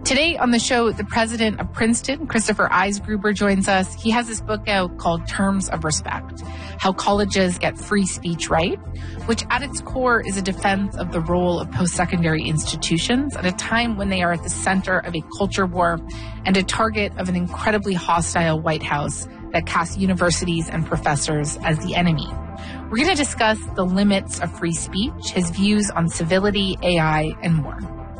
Today on the show, the president of Princeton, Christopher Eisgruber, joins us. He has this book out called Terms of Respect, How Colleges Get Free Speech Right, which at its core is a defense of the role of post-secondary institutions at a time when they are at the center of a culture war and a target of an incredibly hostile White House that casts universities and professors as the enemy. We're going to discuss the limits of free speech, his views on civility, AI, and more.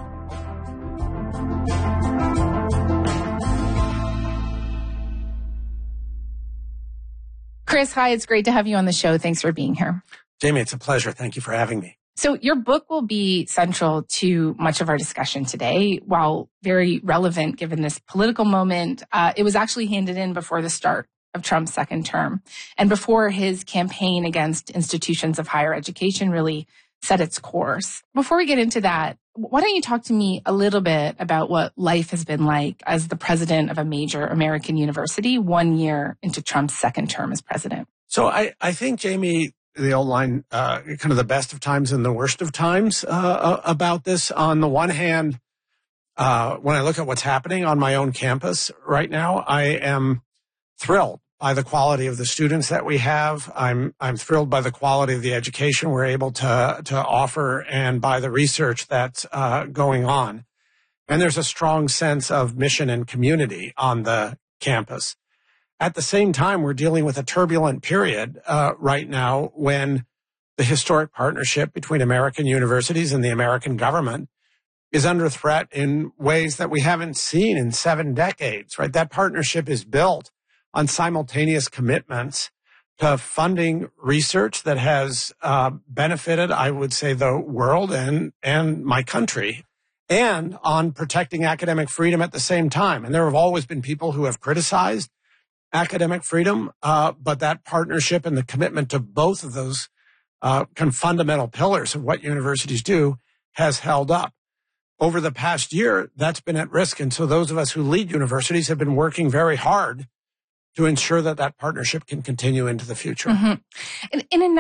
Chris, hi, it's great to have you on the show. Thanks for being here. Jamie, it's a pleasure. Thank you for having me. So your book will be central to much of our discussion today. While very relevant given this political moment, it was actually handed in before the start of Trump's second term and before his campaign against institutions of higher education really set its course. Before we get into that, why don't you talk to me a little bit about what life has been like as the president of a major American university 1 year into Trump's second term as president? So I think, Jamie, the old line, kind of the best of times and the worst of times about this. On the one hand, when I look at what's happening on my own campus right now, I am thrilled by the quality of the students that we have. I'm thrilled by the quality of the education we're able to offer and by the research that's going on. And there's a strong sense of mission and community on the campus. At the same time, we're dealing with a turbulent period right now when the historic partnership between American universities and the American government is under threat in ways that we haven't seen in 7 decades, right? That partnership is built on simultaneous commitments to funding research that has benefited, I would say, the world and my country, and on protecting academic freedom at the same time. And there have always been people who have criticized academic freedom, but that partnership and the commitment to both of those kind of fundamental pillars of what universities do has held up. Over the past year, that's been at risk. And so those of us who lead universities have been working very hard to ensure that that partnership can continue into the future. Mm-hmm. In a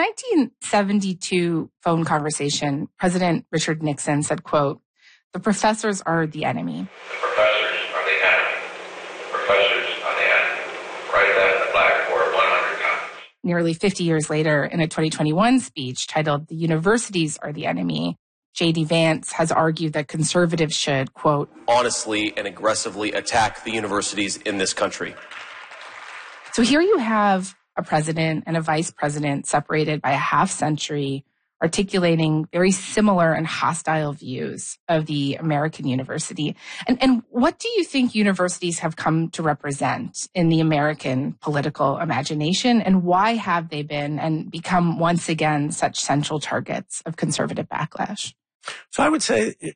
1972 phone conversation, President Richard Nixon said, quote, "The professors are the enemy." The professors are the enemy. The professors are the enemy. Write that in the blackboard 100 times. Nearly 50 years later, in a 2021 speech titled "The Universities Are the Enemy," J.D. Vance has argued that conservatives should, quote, honestly and aggressively attack the universities in this country. So here you have a president and a vice president separated by a half century, articulating very similar and hostile views of the American university. And what do you think universities have come to represent in the American political imagination? And why have they been and become once again such central targets of conservative backlash? So I would say